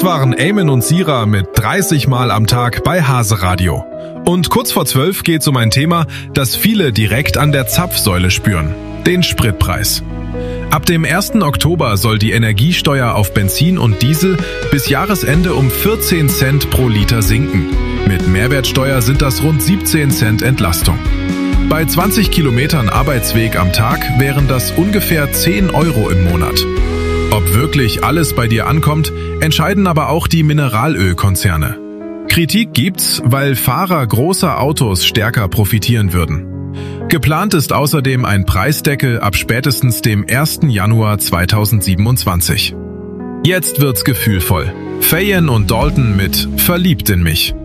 Das waren Eamon und Sira mit 30 Mal am Tag bei Hase Radio. Und kurz vor 12 geht's um ein Thema, das viele direkt an der Zapfsäule spüren: den Spritpreis. Ab dem 1. Oktober soll die Energiesteuer auf Benzin und Diesel bis Jahresende um 14 Cent pro Liter sinken. Mit Mehrwertsteuer sind das rund 17 Cent Entlastung. Bei 20 Kilometern Arbeitsweg am Tag wären das ungefähr 10 Euro im Monat. Ob wirklich alles bei dir ankommt, entscheiden aber auch die Mineralölkonzerne. Kritik gibt's, weil Fahrer großer Autos stärker profitieren würden. Geplant ist außerdem ein Preisdeckel ab spätestens dem 1. Januar 2027. Jetzt wird's gefühlvoll. Feyen und Dalton mit Verliebt in mich.